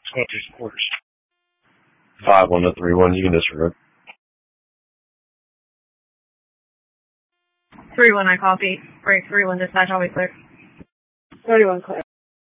Just quarters. 5-1-31, you can disregard. 3-1, I copy. Break 3-1, dispatch, always clear. 31 clear.